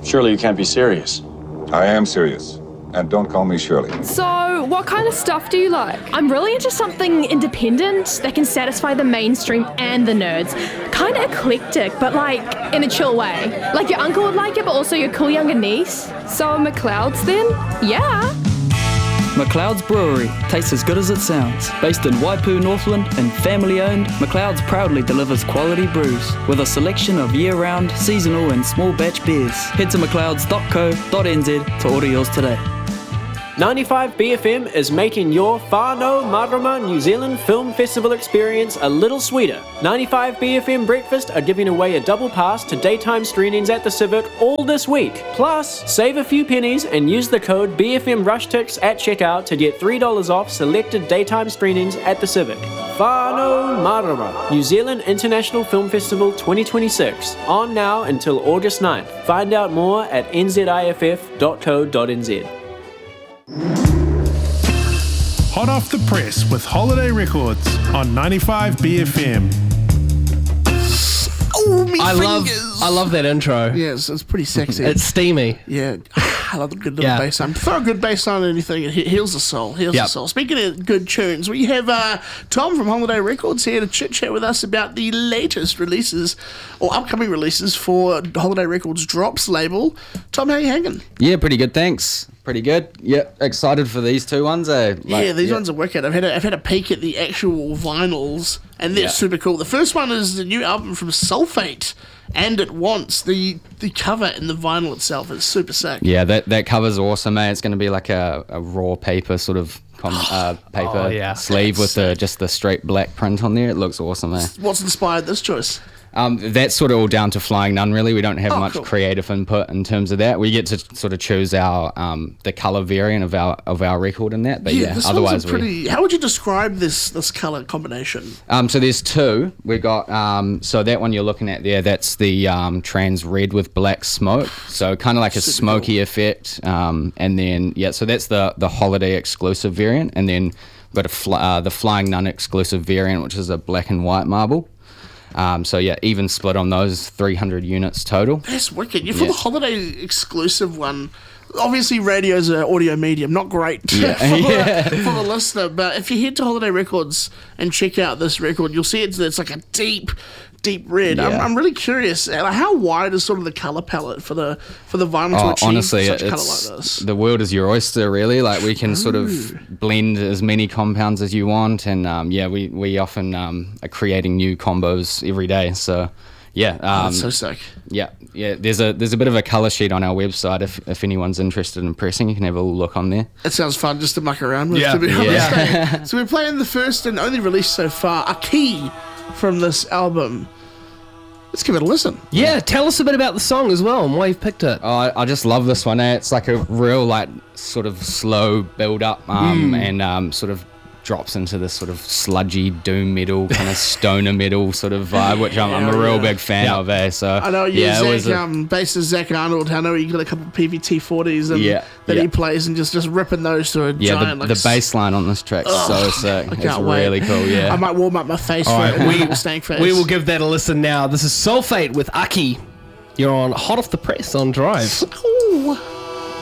Surely you can't be serious. I am serious. And don't call me Shirley. So, what kind of stuff do you like? I'm really into something independent that can satisfy the mainstream and the nerds. Kind of eclectic, but like in a chill way. Like your uncle would like it, but also your cool younger niece. So, McLeod's then? Yeah. McLeod's Brewery tastes as good as it sounds. Based in Waipu, Northland, and family-owned, McLeod's proudly delivers quality brews with a selection of year-round, seasonal, and small batch beers. Head to mcleods.co.nz to order yours today. 95BFM is making your Whānau Marama New Zealand Film Festival experience a little sweeter. 95BFM Breakfast are giving away a double pass to daytime screenings at the Civic all this week. Plus, save a few pennies and use the code BFM RushTix at checkout to get $3 off selected daytime screenings at the Civic. Whānau Marama New Zealand International Film Festival 2026, on now until August 9th. Find out more at nziff.co.nz. Hot off the press with Holiday Records on 95 BFM. Oh, me I love that intro. Yes, it's pretty sexy. It's steamy. Yeah, I love a good little bass line. Throw a good bass line on anything, it heals the soul. The soul. Speaking of good tunes, we have Tom from Holiday Records here to chit-chat with us about the latest releases, or upcoming releases for Holiday Records Drops label. Tom, how you hanging? Yeah, pretty good, thanks. Pretty good. Yeah, excited for these two ones, eh? These ones are wicked. I've had a peek at the actual vinyls, and they're super cool. The first one is the new album from Sulfate, and it wants the cover and the vinyl itself is super sick. Yeah, that cover's awesome, eh? It's going to be like a raw paper sort of paper sleeve with just the straight black print on there. It looks awesome, eh? What's inspired this choice? That's sort of all down to Flying Nun, really. We don't have much creative input in terms of that. We get to sort of choose our the colour variant of our record in that. But this otherwise how would you describe this colour combination? So there's two. We got so that one you're looking at there. That's the trans red with black smoke. So kind of like a smoky effect. And then so that's the holiday exclusive variant. And then we've got the Flying Nun exclusive variant, which is a black and white marble. Even split on those 300 units total. That's wicked. For the holiday exclusive one, obviously radio's an audio medium, not great for the listener, but if you head to Holiday Records and check out this record, you'll see it's like a deep red. I'm really curious, how wide is sort of the colour palette for the vinyl to achieve honestly, such colour like this? The world is your oyster, really. Like, we can sort of blend as many compounds as you want, and we often are creating new combos every day. So that's so sick. There's a bit of a colour sheet on our website if anyone's interested in pressing. You can have a little look on there. It sounds fun just to muck around with, to be honest. So we're playing the first and only release so far, A Key, from this album. Let's give it a listen. Yeah, tell us a bit about the song as well and why you've picked it. I just love this one. It's like a real sort of slow build up and sort of drops into this sort of sludgy doom metal, kind of stoner metal sort of vibe, which I'm a real big fan of. So I know bassist Zach Arnold. I know he got a couple of PVT 40s that he plays, and just ripping those to a giant. The bass line on this track is so sick. It's really cool. Yeah, I might warm up my face for it. Stank face. We will give that a listen now. This is Sulfate with Aki. You're on Hot Off the Press on Drive. Ooh.